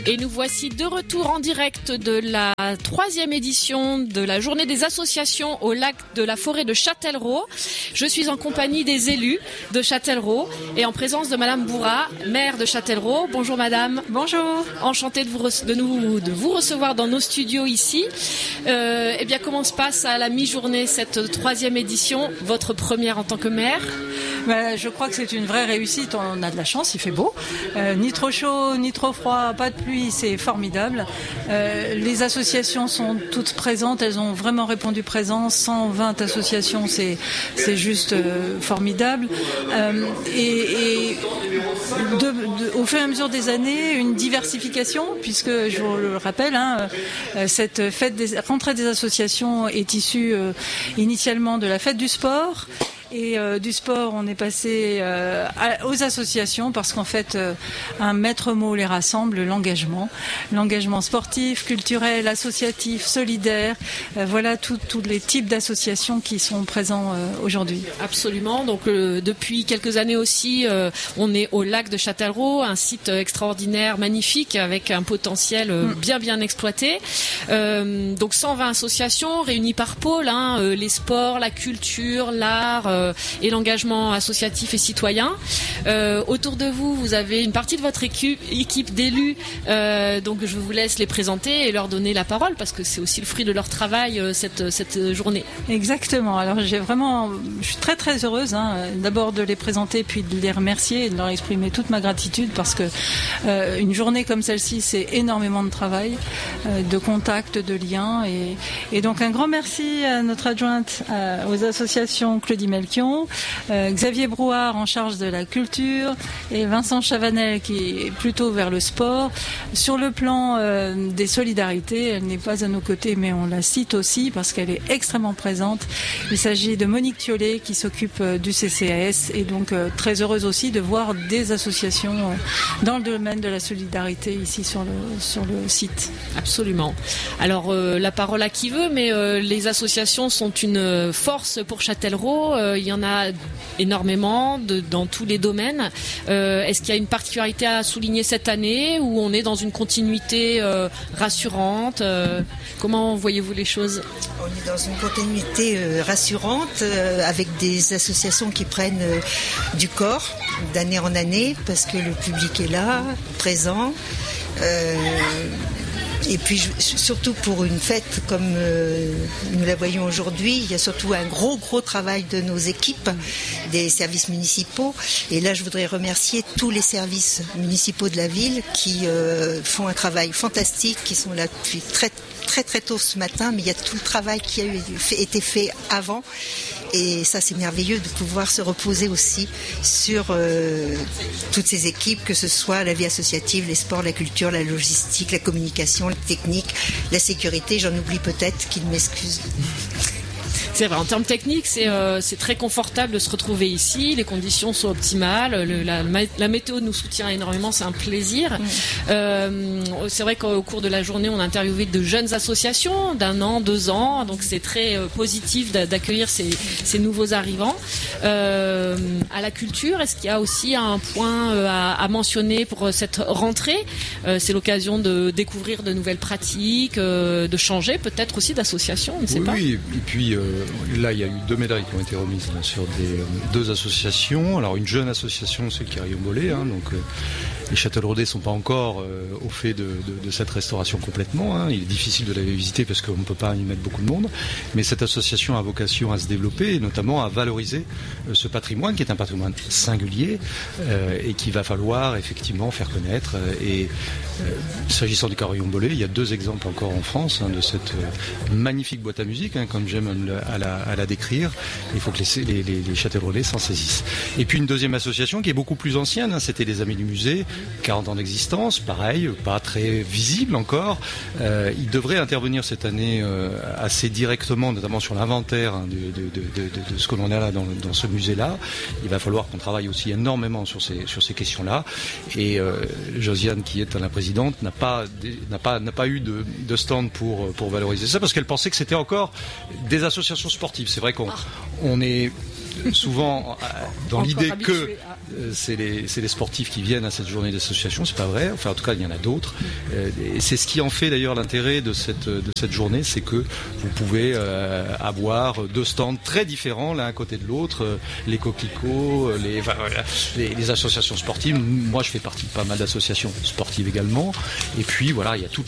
Et nous voici de retour en direct de la 3e édition de la journée des associations au lac de la forêt de Châtellerault. Je suis en compagnie des élus de Châtellerault et en présence de Madame Bourrat, maire de Châtellerault. Bonjour Madame. Bonjour. Enchantée de vous recevoir dans nos studios ici. Eh bien, comment se passe à la mi-journée cette 3e édition, votre première en tant que maire? Je crois que c'est une vraie réussite. On a de la chance, il fait beau. Ni trop chaud, ni trop froid, pas de pluie, c'est formidable. Les associations sont toutes présentes, elles ont vraiment répondu présent. 120 associations, c'est juste formidable. Au fur et à mesure des années, une diversification, puisque je vous le rappelle, cette rentrée des associations est issue initialement de la fête du sport. Et du sport, on est passé aux associations parce qu'en fait, un maître mot les rassemble, l'engagement sportif, culturel, associatif, solidaire. Voilà tous les types d'associations qui sont présents aujourd'hui. Absolument. Donc depuis quelques années aussi, on est au lac de Châtellerault, un site extraordinaire, magnifique, avec un potentiel bien exploité. Donc 120 associations réunies par pôle, les sports, la culture, l'art. Et l'engagement associatif et citoyen. Autour de vous, vous avez une partie de votre équipe d'élus, donc je vous laisse les présenter et leur donner la parole parce que c'est aussi le fruit de leur travail cette journée. Exactement. Alors je suis très heureuse d'abord de les présenter puis de les remercier et de leur exprimer toute ma gratitude parce que une journée comme celle-ci, c'est énormément de travail, de contacts, de liens et donc un grand merci à notre adjointe aux associations Claudie Melchion, Xavier Brouard en charge de la culture et Vincent Chavanel qui est plutôt vers le sport. Sur le plan des solidarités, elle n'est pas à nos côtés mais on la cite aussi parce qu'elle est extrêmement présente. Il s'agit de Monique Thiollet qui s'occupe du CCAS et donc très heureuse aussi de voir des associations dans le domaine de la solidarité ici sur le site. Absolument. Alors la parole à qui veut, mais les associations sont une force pour Châtellerault. Il y en a énormément dans tous les domaines. Est-ce qu'il y a une particularité à souligner cette année où on est dans une continuité rassurante? Comment voyez-vous les choses? On est dans une continuité rassurante avec des associations qui prennent du corps d'année en année parce que le public est là, présent. Et puis surtout pour une fête comme nous la voyons aujourd'hui, il y a surtout un gros travail de nos équipes, des services municipaux. Et là, je voudrais remercier tous les services municipaux de la ville qui font un travail fantastique, qui sont là depuis très tôt ce matin, mais il y a tout le travail qui a été fait avant. Et ça, c'est merveilleux de pouvoir se reposer aussi sur toutes ces équipes, que ce soit la vie associative, les sports, la culture, la logistique, la communication, la technique, la sécurité. J'en oublie peut-être, qu'ils m'excusent. C'est vrai, en termes techniques, c'est très confortable de se retrouver ici. Les conditions sont optimales. La météo nous soutient énormément, c'est un plaisir. C'est vrai qu'au cours de la journée, on a interviewé de jeunes associations d'1 an, 2 ans. Donc c'est très positif d'accueillir ces nouveaux arrivants. À la culture, est-ce qu'il y a aussi un point à mentionner pour cette rentrée? C'est l'occasion de découvrir de nouvelles pratiques, de changer peut-être aussi d'association, on ne sait pas. Oui, et puis là, il y a eu 2 médailles qui ont été remises sur 2 associations. Alors, une jeune association, c'est qui Carillon Bollet, donc les Châtelleraudais ne sont pas encore au fait de cette restauration complètement. Il est difficile de la visiter parce qu'on ne peut pas y mettre beaucoup de monde. Mais cette association a vocation à se développer et notamment à valoriser ce patrimoine qui est un patrimoine singulier et qu'il va falloir effectivement faire connaître. S'agissant du Carillon Bollet, il y a 2 exemples encore en France de cette magnifique boîte à musique, comme j'aime à la décrire. Il faut que les Châtelleraudais s'en saisissent. Et puis une deuxième association qui est beaucoup plus ancienne, c'était les Amis du Musée, 40 ans d'existence, pareil, pas très visible encore. Ils devraient intervenir cette année assez directement, notamment sur l'inventaire de ce que l'on a là dans ce musée-là. Il va falloir qu'on travaille aussi énormément sur ces questions-là. Et Josiane, qui est la présidente, n'a pas eu de stand pour valoriser ça, parce qu'elle pensait que c'était encore des associations sportives. C'est vrai qu'on est souvent dans l'idée que c'est les sportifs qui viennent à cette journée d'association. C'est pas vrai. Enfin, en tout cas, il y en a d'autres. Et c'est ce qui en fait d'ailleurs l'intérêt de cette journée, c'est que vous pouvez avoir deux stands très différents l'un à côté de l'autre, les coquelicots, les associations sportives. Moi, je fais partie de pas mal d'associations sportives également. Et puis voilà, il y a toutes